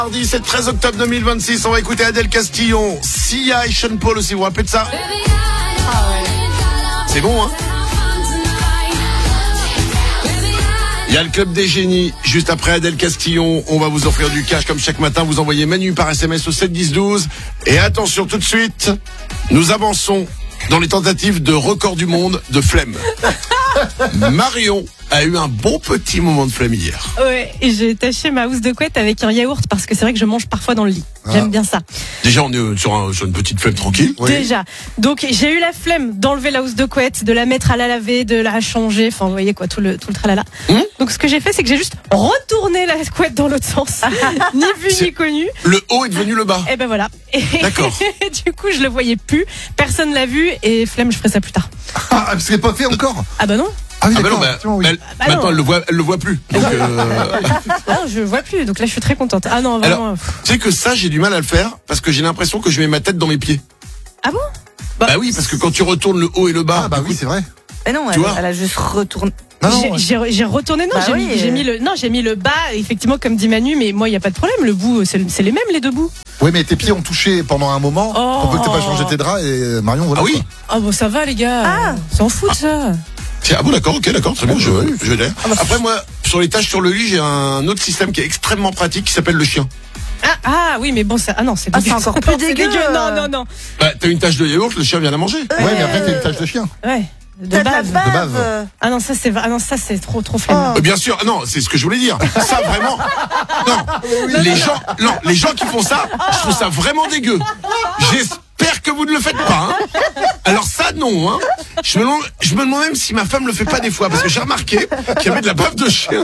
Mardi, c'est le 13 octobre 2026, on va écouter Adèle Castillon, Sia et Sean Paul aussi, vous vous rappelez de ça? C'est bon, hein? Il y a le Club des Génies, juste après Adèle Castillon, on va vous offrir du cash comme chaque matin, vous envoyez Manu par SMS au 7 10 12, et attention tout de suite, nous avançons dans les tentatives de record du monde de flemme. Marion a eu un bon petit moment de flemme hier. Ouais, et j'ai taché ma housse de couette avec un yaourt parce que c'est vrai que je mange parfois dans le lit. J'aime bien ça. Déjà, on est sur une petite flemme tranquille. Oui. Déjà. Donc, j'ai eu la flemme d'enlever la housse de couette, de la mettre à la laver, de la changer. Enfin, vous voyez quoi, tout le tralala. Donc, ce que j'ai fait, c'est que j'ai juste retourné la couette dans l'autre sens. Ni vu, ni connu. Le haut est devenu le bas. Et ben voilà. D'accord. Du coup, je le voyais plus. Personne l'a vu et flemme, je ferai ça plus tard. Ah, c'est pas fait encore? Ah bah non. Ah oui, d'accord. Maintenant, elle le voit plus. Donc, non, je vois plus. Donc là, je suis très contente. Ah non, vraiment. Alors, tu sais que ça, j'ai du mal à le faire parce que j'ai l'impression que je mets ma tête dans mes pieds. Ah bon? Bah oui, parce que quand tu retournes le haut et le bas. Ah bah oui, c'est vrai. Mais non, elle a juste retourné. J'ai retourné, non, bah j'ai mis le bas, effectivement, comme dit Manu, mais moi, il n'y a pas de problème. Le bout, c'est les mêmes, les deux bouts. Oui, mais tes pieds ont touché pendant un moment. On peut que t'aies pas changé tes draps et Marion, voilà. Ah oui? Ah bon, ça va, les gars. S'en fout, ça. Ah bon, d'accord, très bien, je l'ai. Après, moi, sur les tâches sur le lit, j'ai un autre système qui est extrêmement pratique qui s'appelle le chien. Ah oui, mais bon, ça. Ah non, c'est dégueu. C'est encore plus dégueu. Non. Bah, t'as une tâche de yaourt, le chien vient la manger. Ouais, mais après, t'as une tâche de chien. Ouais. De bave. Ah non, ça c'est trop flemme. Bien sûr, non, c'est ce que je voulais dire. Ça vraiment. Non, les gens qui font ça, je trouve ça vraiment dégueu. J'espère que vous ne le faites pas. Hein. Alors ça non. Hein. Je me demande même si ma femme le fait pas des fois parce que j'ai remarqué qu'il y avait de la bave de chien.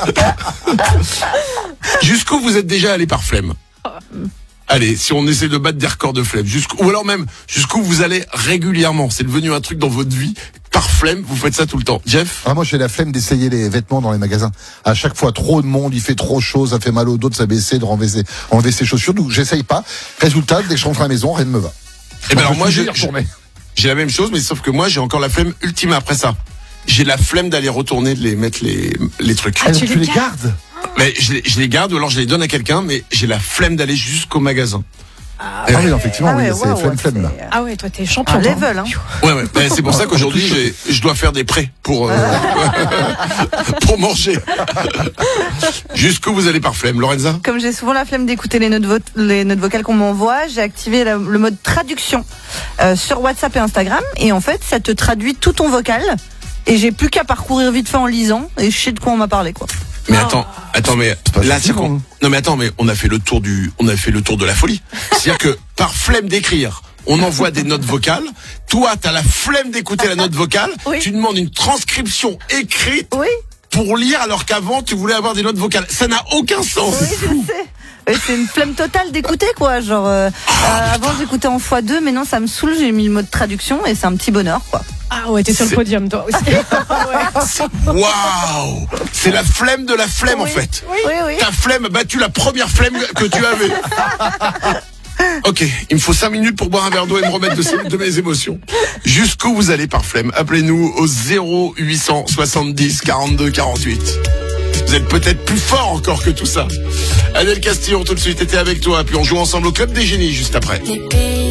Jusqu'où vous êtes déjà allé par flemme? Allez, si on essaie de battre des records de flemme, ou alors même jusqu'où vous allez régulièrement, c'est devenu un truc dans votre vie, par flemme, vous faites ça tout le temps. Jeff? Ah, moi j'ai la flemme d'essayer les vêtements dans les magasins. À chaque fois, trop de monde, il fait trop chaud, ça fait mal au dos de s'abaisser, de enlever ses chaussures, donc j'essaye pas. Résultat, dès que je rentre à la maison, rien ne me va. Et ben alors moi j'ai la même chose, mais sauf que moi j'ai encore la flemme ultime après ça. J'ai la flemme d'aller retourner, de les mettre les trucs. Ah, tu les gardes? Mais je les garde ou alors je les donne à quelqu'un, mais j'ai la flemme d'aller jusqu'au magasin. Ah oui, effectivement, c'est flemme là. Ah ouais, toi t'es champion. Level, hein. Ouais. Ben, c'est pour ça qu'aujourd'hui je dois faire des prêts pour manger. Jusqu'où vous allez par flemme, Lorenza? Comme j'ai souvent la flemme d'écouter les notes vocales qu'on m'envoie, j'ai activé le mode traduction sur WhatsApp et Instagram, et en fait ça te traduit tout ton vocal, et j'ai plus qu'à parcourir vite fait en lisant, et je sais de quoi on m'a parlé, quoi. Mais attends, mais là c'est con. Non mais attends, mais on a fait le tour de la folie. C'est-à-dire que par flemme d'écrire, on envoie des notes vocales. Toi, t'as la flemme d'écouter la note vocale. Oui. Tu demandes une transcription écrite pour lire, alors qu'avant tu voulais avoir des notes vocales. Ça n'a aucun sens. Oui, je sais. C'est une flemme totale d'écouter, quoi. Genre, avant j'écoutais en x2, mais non, ça me saoule. J'ai mis le mode traduction et c'est un petit bonheur, quoi. Ah ouais, t'es sur le podium, toi aussi. Waouh! C'est la flemme de la flemme, en fait. Oui. Ta flemme a battu la première flemme que tu avais. Ok, il me faut 5 minutes pour boire un verre d'eau et me remettre de mes émotions. Jusqu'où vous allez par flemme? Appelez-nous au 0800 70 42 48. Vous êtes peut-être plus fort encore que tout ça. Adèle Castillon tout de suite était avec toi, puis on joue ensemble au Club des Génies juste après.